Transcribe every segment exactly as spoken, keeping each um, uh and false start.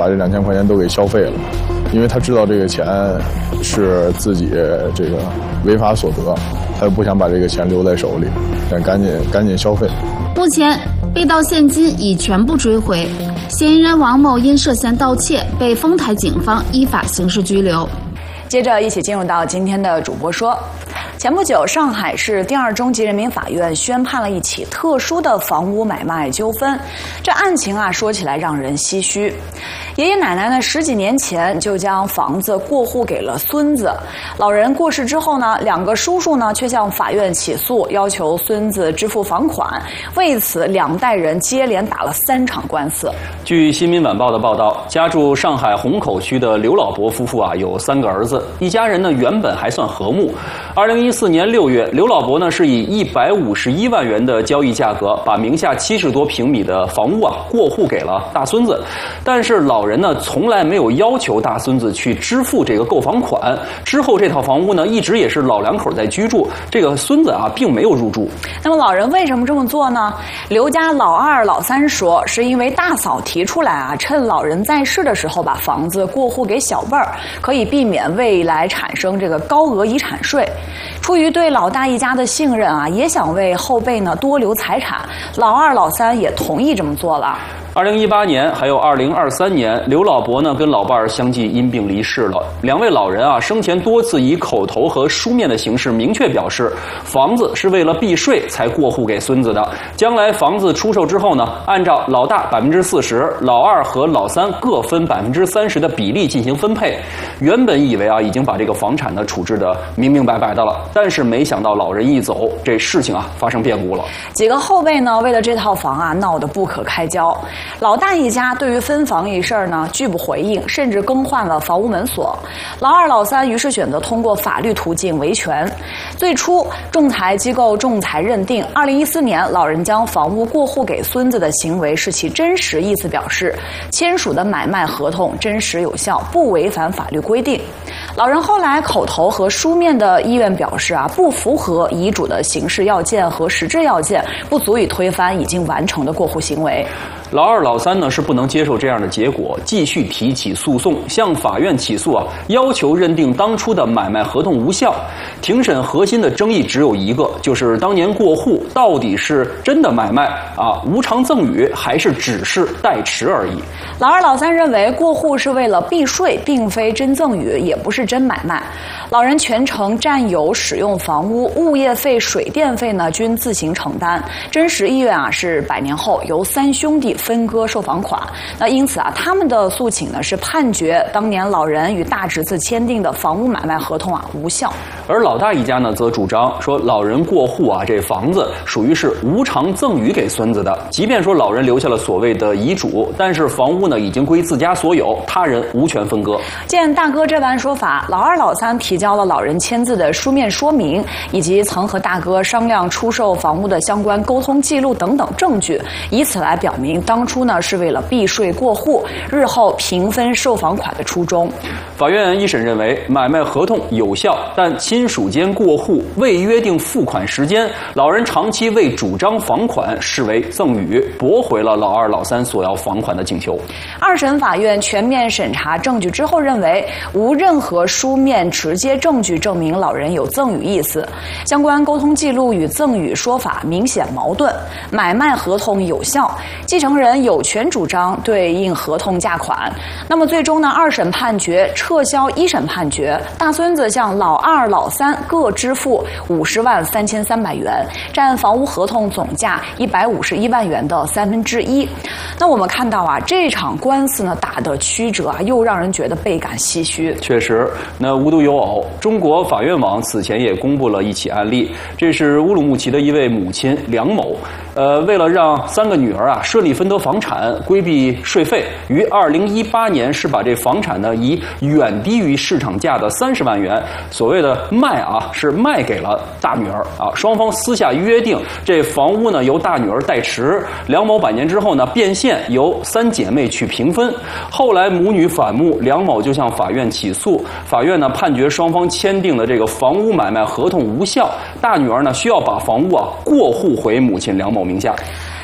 把这两千块钱都给消费了，因为他知道这个钱是自己这个违法所得，他又不想把这个钱留在手里，想赶紧赶紧消费。 目前被盗现金已全部追回，嫌疑人王某因涉嫌盗窃被丰台警方依法刑事拘留。 接着一起进入到今天的主播说。前不久，上海市第二中级人民法院宣判了一起特殊的房屋买卖纠纷。这案情啊，说起来让人唏嘘。爷爷奶奶呢，十几年前就将房子过户给了孙子。老人过世之后呢，两个叔叔呢却向法院起诉，要求孙子支付房款。为此，两代人接连打了三场官司。 据《新民晚报》的报道，家住上海虹口区的刘老伯夫妇啊，有三个儿子，一家人呢原本还算和睦。二零一四年六月，刘老伯呢是以一百五十一万元的交易价格，把名下七十多平米的房屋啊过户给了大孙子。但是老人呢从来没有要求大孙子去支付这个购房款。之后这套房屋呢一直也是老两口在居住，这个孙子啊并没有入住。 那么老人为什么这么做呢？刘家老二、老三说，是因为大嫂提出来啊，趁老人在世的时候把房子过户给小辈儿，可以避免未来产生这个高额遗产税。出于对老大一家的信任啊，也想为后辈呢多留财产，老二、老三也同意这么做了。 二零一八年还有二零二三年，刘老伯呢跟老伴儿相继因病离世了。两位老人啊生前多次以口头和书面的形式明确表示，房子是为了避税才过户给孙子的。将来房子出售之后呢，按照老大百分之四十，老二和老三各分百分之三十的比例进行分配。原本以为啊已经把这个房产呢处置的明明白白的了，但是没想到老人一走，这事情啊发生变故了。 几个后辈呢为了这套房啊闹得不可开交。老大一家对于分房一事呢拒不回应，甚至更换了房屋门锁。老二、老三于是选择通过法律途径维权。最初，仲裁机构仲裁认定，二零一四年老人将房屋过户给孙子的行为是其真实意思表示，签署的买卖合同真实有效，不违反法律规定。老人后来口头和书面的意愿表示啊，不符合遗嘱的形式要件和实质要件，不足以推翻已经完成的过户行为。 老二、老三呢是不能接受这样的结果，继续提起诉讼，向法院起诉啊，要求认定当初的买卖合同无效。庭审核心的争议只有一个，就是当年过户到底是真的买卖啊，无偿赠与，还是只是代持而已。 老二、老三认为过户是为了避税，并非真赠与，也不是真买卖。老人全程占有使用房屋，物业费、水电费呢均自行承担。真实意愿啊是百年后由三兄弟分割售房款。那因此啊，他们的诉请呢是判决当年老人与大侄子签订的房屋买卖合同啊无效。 而老大一家呢则主张说，老人过户啊，这房子属于是无偿赠与给孙子的。即便说老人留下了所谓的遗嘱，但是房屋呢已经归自家所有，他人无权分割。 见大哥这般说法，老二、老三提交了老人签字的书面说明，以及曾和大哥商量出售房屋的相关沟通记录等等证据，以此来表明当初呢是为了避税过户，日后平分售房款的初衷。 法院一审认为，买卖合同有效，但亲属间过户未约定付款时间，老人长期未主张房款，视为赠与，驳回了老二、老三索要房款的请求。 二审法院全面审查证据之后认为，无任何书面直接证据证明老人有赠与意思，相关沟通记录与赠与说法明显矛盾，买卖合同有效，继承人有权主张对应合同价款。那么最终呢，二审判决撤销一审判决，大孙子向老二、老三各支付五十万三千三百元，占房屋合同总价一百五十一万元的三分之一。那我们看到啊，这场官司呢打得曲折啊，又让人觉得倍感唏嘘。 确实，那无独有偶，中国法院网此前也公布了一起案例，这是乌鲁木齐的一位母亲梁某，呃，为了让三个女儿啊顺利分得房产，规避税费，于二零一八年是把这房产呢以远低于市场价的三十万元，所谓的卖啊是卖给了大女儿啊，双方私下约定，这房屋呢由大女儿代持，梁某百年之后呢变现，由三姐妹去平分。后来母女反目，梁某就向法院起诉，法院呢判决双方签订的这个房屋买卖合同无效，大女儿呢需要把房屋啊过户回母亲梁某名下。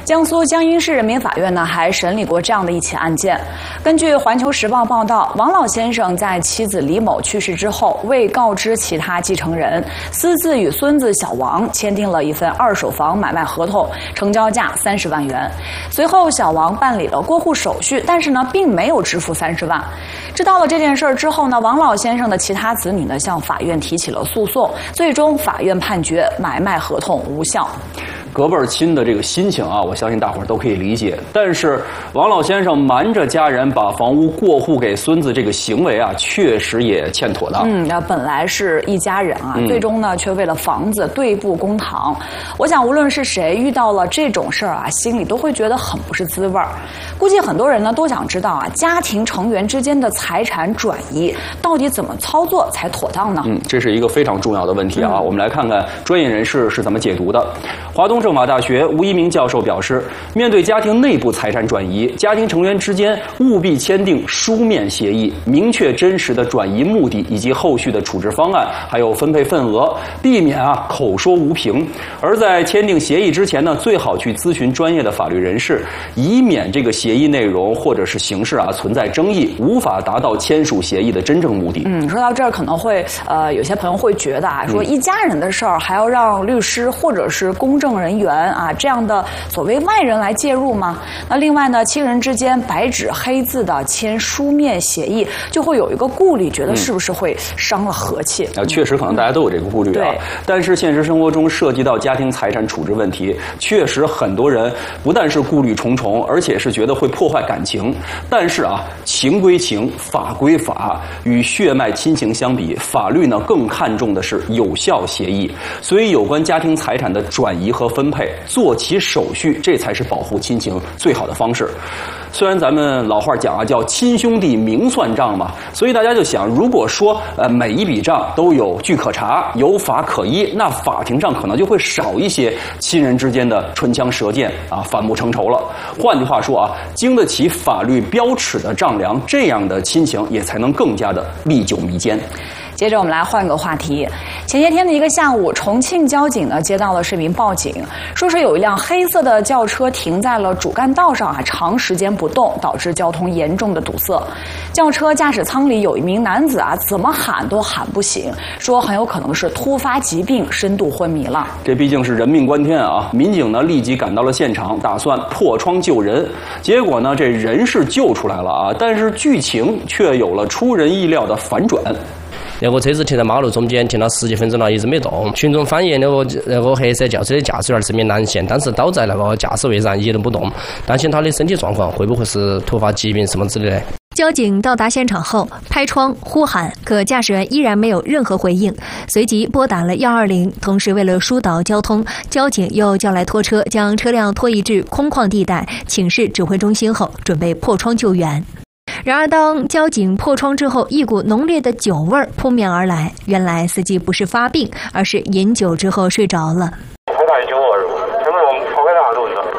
江苏江阴市人民法院呢还审理过这样的一起案件。根据《环球时报》报道，王老先生在妻子李某去世之后，未告知其他继承人，私自与孙子小王签订了一份二手房买卖合同，成交价三十万元。随后，小王办理了过户手续，但是呢，并没有支付三十万。知道了这件事之后呢，王老先生的其他子女呢向法院提起了诉讼，最终法院判决买卖合同无效。 隔辈儿亲的这个心情啊，我相信大伙儿都可以理解。但是王老先生瞒着家人把房屋过户给孙子这个行为啊，确实也欠妥当。 嗯，那本来是一家人啊，嗯、最终呢却为了房子对簿公堂。我想，无论是谁遇到了这种事儿啊，心里都会觉得很不是滋味儿。估计很多人呢都想知道啊，家庭成员之间的财产转移到底怎么操作才妥当呢？ 嗯，这是一个非常重要的问题啊。嗯、我们来看看专业人士是怎么解读的。华东政法大学吴一鸣教授表示，面对家庭内部财产转移，家庭成员之间务必签订书面协议，明确真实的转移目的以及后续的处置方案，还有分配份额，避免啊口说无凭。而在签订协议之前呢，最好去咨询专业的法律人士，以免这个协议内容或者是形式啊存在争议，无法达到签署协议的真正目的。 嗯，说到这儿，可能会呃有些朋友会觉得啊，说一家人的事儿还要让律师或者是公证人员啊这样的所谓外人来介入吗？那另外呢，亲人之间白纸黑字的签书面协议，就会有一个顾虑，觉得是不是会伤了和气？啊、 嗯，确实可能大家都有这个顾虑啊。但是现实生活中涉及到家庭财产处置问题，确实很多人不但是顾虑重重，而且是觉得会破坏感情。但是啊，情归情，法归法，与血脉亲情相比，法律呢更看重的是有效协议。所以有关家庭财产的转移和分配，做起手续，这才是保护亲情最好的方式。虽然咱们老话讲啊，叫亲兄弟明算账嘛，所以大家就想，如果说呃每一笔账都有据可查，有法可依，那法庭上可能就会少一些亲人之间的唇枪舌剑啊，反目成仇了。换句话说啊，经得起法律标尺的丈量，这样的亲情也才能更加的历久弥坚。 接着我们来换个话题。前些天的一个下午，重庆交警呢接到了市民报警，说是有一辆黑色的轿车停在了主干道上啊，长时间不动，导致交通严重的堵塞。轿车驾驶舱里有一名男子啊，怎么喊都喊不醒，说很有可能是突发疾病，深度昏迷了。 这毕竟是人命关天啊！民警呢立即赶到了现场，打算破窗救人。结果呢，这人是救出来了啊，但是剧情却有了出人意料的反转。 那个车子停在马路中间，停了十几分钟了，一直没动。群众反映，那个那个黑色轿车的驾驶员是名男性，当时倒在那个驾驶位上一动不动，担心他的身体状况会不会是突发疾病什么之类的。 交警到达现场后，拍窗呼喊，可驾驶员依然没有任何回应，随即拨打了一二零。同时，为了疏导交通，交警又叫来拖车，将车辆拖移至空旷地带，请示指挥中心后，准备破窗救援。然而，当交警破窗之后，一股浓烈的酒味儿扑面而来。原来司机不是发病，而是饮酒之后睡着了。 好大的酒味儿，现在我们跑开哪路子？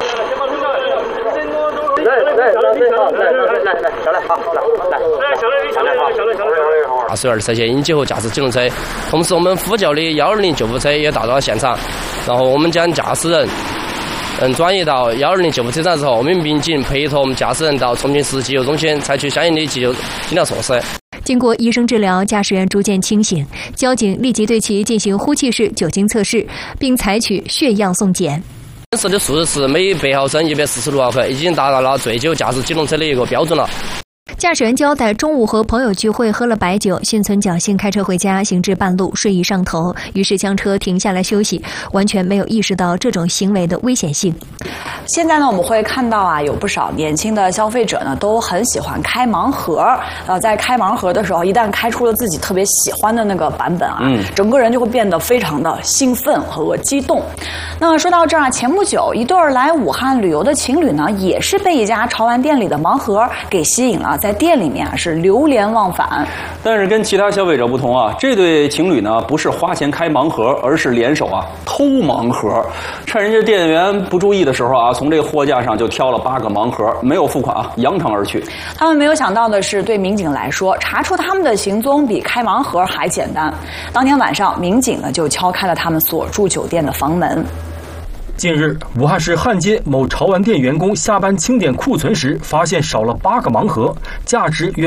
来来来来来来来，下来好，来来下来下来好，下来下来好。 驾驶员涉嫌饮酒后驾驶机动车，同时我们呼叫的幺二零救护车也到达了现场，然后我们将驾驶人。嗯，转移到幺二零救护车站之后，我们民警陪同驾驶人到重庆市急救中心，采取相应的急救医疗措施。 经过医生治疗，驾驶员逐渐清醒，交警立即对其进行呼气式酒精测试，并采取血样送检。 当时的数值是每百毫升一百四十六毫克，已经达到了醉酒驾驶机动车的一个标准了。 驾驶员交代，中午和朋友聚会喝了白酒，心存侥幸开车回家，行至半路睡意上头，于是将车停下来休息，完全没有意识到这种行为的危险性。 现在呢，我们会看到啊，有不少年轻的消费者呢，都很喜欢开盲盒。呃，在开盲盒的时候，一旦开出了自己特别喜欢的那个版本啊，嗯、整个人就会变得非常的兴奋和激动。那说到这儿啊，前不久一对来武汉旅游的情侣呢，也是被一家潮玩店里的盲盒给吸引了，在店里面啊是流连忘返。 但是跟其他消费者不同啊，这对情侣呢不是花钱开盲盒，而是联手啊偷盲盒，趁人家店员不注意的时候啊，从这个货架上就挑了八个盲盒，没有付款啊，扬长而去。 他们没有想到的是，对民警来说，查出他们的行踪比开盲盒还简单。当天晚上，民警呢就敲开了他们所住酒店的房门。 近日，武汉市汉街某潮玩店员工下班清点库存时，发现少了八个盲盒，价值约